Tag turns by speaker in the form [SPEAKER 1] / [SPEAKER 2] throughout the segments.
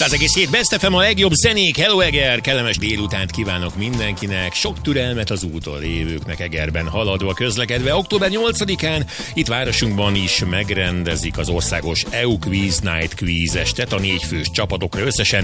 [SPEAKER 1] 100,7 Best FM, a legjobb zenék. Hello Eger, kellemes délutánt kívánok mindenkinek, sok türelmet az úton lévőknek, Egerben haladva, közlekedve. Október 8-án itt városunkban is megrendezik az országos EU Quiz Night Quiz estet. A 4 fős csapatokra összesen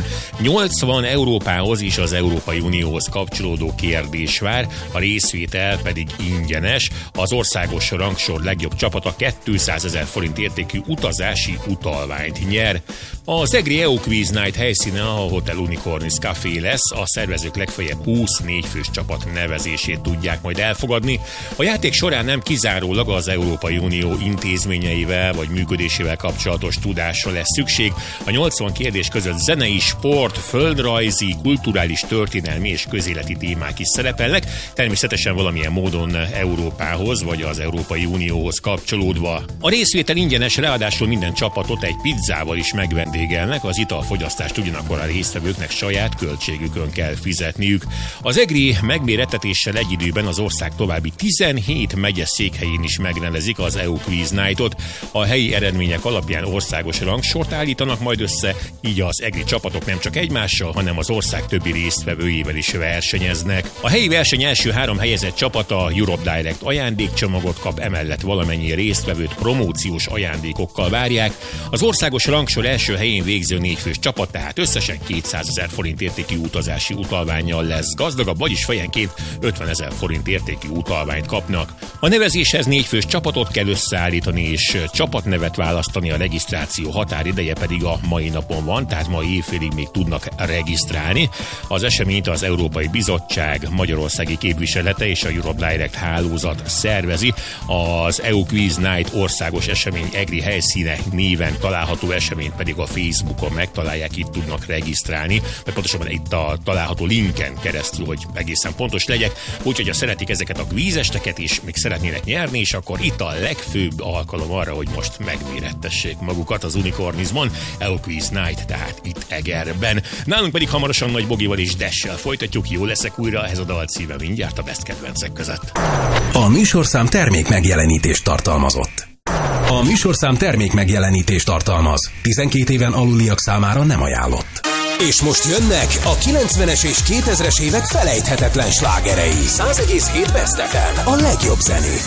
[SPEAKER 1] 80 Európához és az Európai Unióhoz kapcsolódó kérdés vár, a részvétel pedig ingyenes. Az országos rangsor legjobb csapata 200 000 forint értékű utazási utalványt nyer. Az egri EU Quiz Night helyszíne a Hotel Unicornis Café lesz, a szervezők legfeljebb 20 4-fős csapat nevezését tudják majd elfogadni. A játék során nem kizárólag az Európai Unió intézményeivel vagy működésével kapcsolatos tudásra lesz szükség. A 80 kérdés között zenei, sport, földrajzi, kulturális, történelmi és közéleti témák is szerepelnek, természetesen valamilyen módon Európához vagy az Európai Unióhoz kapcsolódva. A részvétel ingyenes, ráadásul minden csapatot egy pizzával is megvendégelnek, az italfogyasztást ugyanakkor a résztvevőknek saját költségükön kell fizetniük. Az egri megmérettetéssel egy időben az ország további 17 megye székhelyén is megrendezik az EU Quiz Night-ot. A helyi eredmények alapján országos rangsort állítanak majd össze, így az egri csapatok nem csak egymással, hanem az ország többi résztvevőjével is versenyeznek. A helyi verseny első 3 helyezett csapata a Europe Direct ajándékcsomagot kap, emellett valamennyi résztvevőt promóciós ajándékokkal várják. Az országos rangsor első helyén végző 4 fős csapat tehát összesen 200 000 forint értékű utazási utalvánnyal lesz gazdagabb, vagyis fejenként 50 000 forint értékű utalványt kapnak. A nevezéshez 4 fős csapatot kell összeállítani és csapatnevet választani, a regisztráció határideje pedig a mai napon van, tehát mai évfélig még tudnak regisztrálni. Az eseményt az Európai Bizottság magyarországi képviselete és a Europe Direct hálózat szervezi. Az EU Quiz Night országos esemény egri helyszíne néven található eseményt pedig a Facebookon megtalálják, itt tudnak regisztrálni, vagy pontosabban itt a található linken keresztül, hogy egészen pontos legyek. Úgyhogy ha szeretik ezeket a kvízesteket és még szeretnének nyerni, és akkor itt a legfőbb alkalom arra, hogy most megmérettessék magukat az Unicornisban, EU Quiz Night, tehát itt Egerben. Nálunk pedig hamarosan Nagy Bogival és Dessel folytatjuk, jó leszek újra, ez a dal címe mindjárt a Best kedvencek között.
[SPEAKER 2] A műsorszám termék megjelenítést tartalmazott. A műsorszám termék megjelenítést tartalmaz. 12 éven aluliak számára nem ajánlott. És most jönnek a 90-es és 2000-es évek felejthetetlen slágerei. 100,7 Best FM, a legjobb zenék.